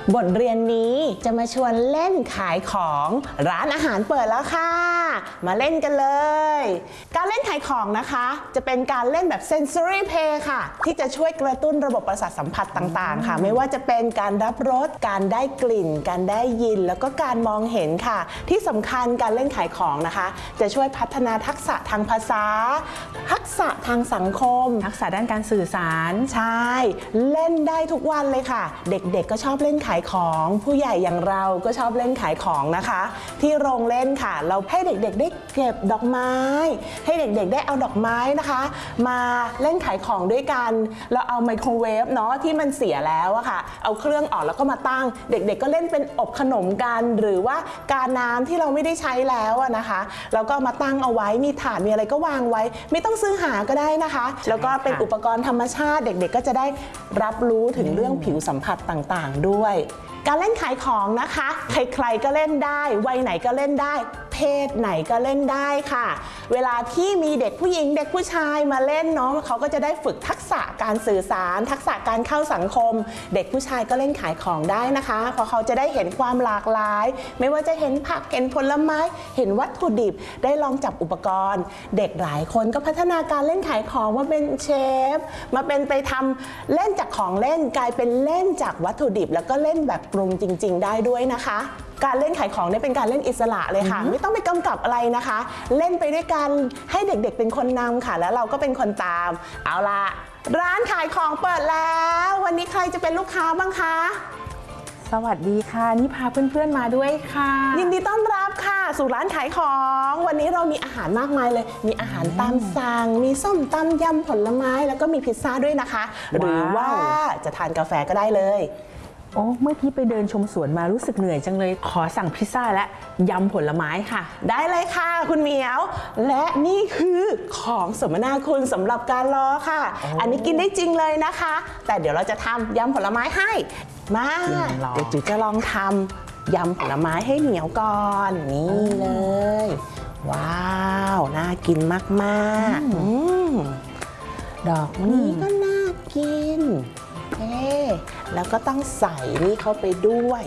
บทเรียนนี้จะมาชวนเล่นขายของร้านอาหารเปิดแล้วค่ะมาเล่นกันเลยการเล่นขายของนะคะจะเป็นการเล่นแบบ sensory play ค่ะที่จะช่วยกระตุ้นระบบประสาทสัมผัสต่างๆค่ะไม่ว่าจะเป็นการรับรสการได้กลิ่นการได้ยินแล้วก็การมองเห็นค่ะที่สำคัญการเล่นขายของนะคะจะช่วยพัฒนาทักษะทางภาษาทักษะทางสังคมทักษะด้านการสื่อสารใช่เล่นได้ทุกวันเลยค่ะเด็กๆก็ชอบเล่นขายของผู้ใหญ่อย่างเราก็ชอบเล่นขายของนะคะที่โรงเล่นค่ะเราให้เด็กๆได้เก็บดอกไม้ให้เด็กๆได้เอาดอกไม้นะคะมาเล่นขายของด้วยกันเราเอาไมโครเวฟเนาะที่มันเสียแล้วอะค่ะเอาเครื่องออกแล้วก็มาตั้งเด็กๆก็เล่นเป็นอบขนมกันหรือว่ากาน้ำที่เราไม่ได้ใช้แล้วนะคะเราก็มาตั้งเอาไว้มีถาดมีอะไรก็วางไว้ไม่ต้องซื้อหาก็ได้นะคะแล้วก็เป็นอุปกรณ์ธรรมชาติเด็กๆก็จะได้รับรู้ถึงเรื่องผิวสัมผัสต่างๆด้วยการเล่นขายของนะคะใครๆก็เล่นได้วัยไหนก็เล่นได้เพศไหนก็เล่นได้ค่ะเวลาที่มีเด็กผู้หญิงเด็กผู้ชายมาเล่นเนาะเขาก็จะได้ฝึกทักษะการสื่อสารทักษะการเข้าสังคมเด็กผู้ชายก็เล่นขายของได้นะคะเพราะเขาจะได้เห็นความหลากหลายไม่ว่าจะเห็นผักเห็นผลไม้เห็นวัตถุดิบได้ลองจับอุปกรณ์เด็กหลายคนก็พัฒนาการเล่นขายของมาเป็นเชฟมาเป็นไปทำเล่นจากของเล่นกลายเป็นเล่นจากวัตถุดิบแล้วก็เล่นแบบปรุงจริงๆได้ด้วยนะคะการเล่นขายของเนี่ยเป็นการเล่นอิสระเลยค่ะไม่ต้องไปกำกับอะไรนะคะเล่นไปด้วยกันให้เด็กๆเป็นคนนำค่ะแล้วเราก็เป็นคนตามเอาล่ะร้านขายของเปิดแล้ววันนี้ใครจะเป็นลูกค้าบ้างคะสวัสดีค่ะนี่พาเพื่อนๆมาด้วยค่ะยินดีต้อนรับค่ะสู่ร้านขายของวันนี้เรามีอาหารมากมายเลยมีอาหารตามสั่งมีส้มตำยำผลไม้แล้วก็มีพิซซ่าด้วยนะคะหรือว่าจะทานกาแฟก็ได้เลยโอ้เมื่อกี้ไปเดินชมสวนมารู้สึกเหนื่อยจังเลยขอสั่งพิซซ่าและยำผลไม้ค่ะได้เลยค่ะคุณเหมียวและนี่คือของสมนาคุณสำหรับการรอค่ะอันนี้กินได้จริงเลยนะคะแต่เดี๋ยวเราจะทำยำผลไม้ให้มาเดี๋ยวจุ๋ยจะลองทำยำผลไม้ให้เหมียวก่อนนี่เลยว้าวน่ากินมากๆดอกนี้ก็น่ากินแล้วก็ต้องใส่นี่เข้าไปด้วย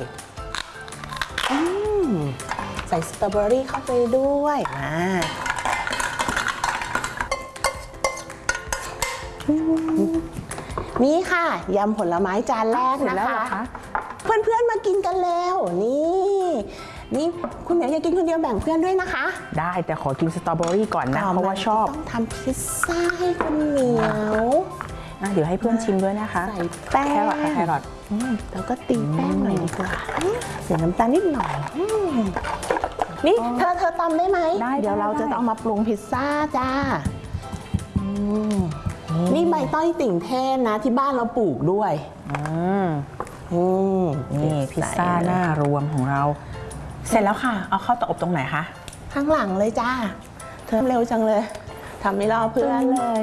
ใส่สตรอเบอรี่เข้าไปด้วยนี่ค่ะยำผลไม้จานแรกนะคะเพื่อนๆมากินกันแล้วนี่คุณเหมียวอยากกินคนเดียวแบ่งเพื่อนด้วยนะคะได้แต่ขอกินสตรอเบอรี่ก่อนนะเพราะว่าชอบต้องทำพิซซ่าให้คุณเหมียวเดี๋ยวให้เพื่อนชิมด้วยนะคะใส่แป้งแครอทแล้วก็ตีแป้งหน่อยดีกว่าใส่น้ำตาลนิดหน่อยนี่เธอตำได้ไหมเดี๋ยวเราจะเอามาปรุงพิซซ่าจ้านี่ใบต้อยติ่งเทศนะที่บ้านเราปลูกด้วยนี่พิซซ่าหน้ารวมของเราเสร็จแล้วค่ะเอาเข้าเตาอบตรงไหนคะข้างหลังเลยจ้าเธอเร็วจังเลยทำไม่รอเพื่อนเลย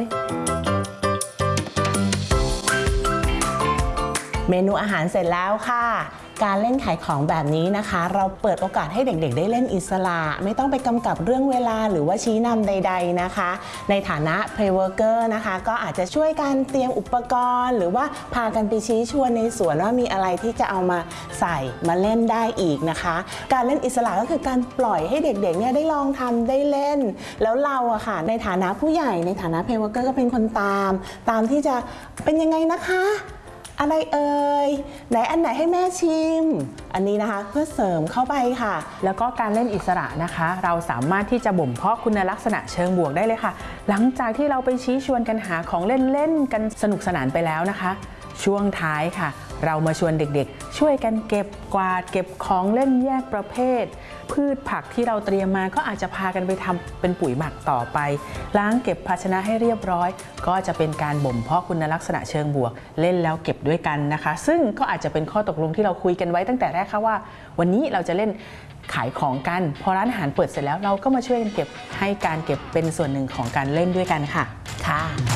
เมนูอาหารเสร็จแล้วค่ะการเล่นขายของแบบนี้นะคะเราเปิดโอกาสให้เด็กๆได้เล่นอิสระไม่ต้องไปกำกับเรื่องเวลาหรือว่าชี้นำใดๆนะคะในฐานะ play worker นะคะก็อาจจะช่วยการเตรียมอุปกรณ์หรือว่าพากันไปชี้ชวนในสวนว่ามีอะไรที่จะเอามาใส่มาเล่นได้อีกนะคะการเล่นอิสระก็คือการปล่อยให้เด็กๆเนี่ยได้ลองทำได้เล่นแล้วเราอะค่ะในฐานะผู้ใหญ่ในฐานะ play worker ก็เป็นคนตามที่จะเป็นยังไงนะคะอะไรเอ่ยไหนอันไหนให้แม่ชิมอันนี้นะคะเพื่อเสริมเข้าไปค่ะแล้วก็การเล่นอิสระนะคะเราสามารถที่จะบ่มเพาะคุณลักษณะเชิงบวกได้เลยค่ะหลังจากที่เราไปชี้ชวนกันหาของเล่นกันสนุกสนานไปแล้วนะคะช่วงท้ายค่ะเรามาชวนเด็กๆช่วยกันเก็บกวาดเก็บของเล่นแยกประเภทพืชผักที่เราเตรียมมาก็อาจจะพากันไปทำเป็นปุ๋ยหมักต่อไปล้างเก็บภาชนะให้เรียบร้อยก็จะเป็นการบ่มเพาะคุณลักษณะเชิงบวกเล่นแล้วเก็บด้วยกันนะคะซึ่งก็อาจจะเป็นข้อตกลงที่เราคุยกันไว้ตั้งแต่แรกค่ะว่าวันนี้เราจะเล่นขายของกันพอร้านอาหารเปิดเสร็จแล้วเราก็มาช่วยกันเก็บให้การเก็บเป็นส่วนหนึ่งของการเล่นด้วยกันค่ะ